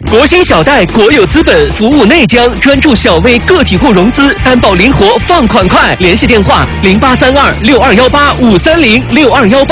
国兴小贷国有资本服务内江，专注小微个体户融资，担保灵活，放款快。联系电话：0832621853062186。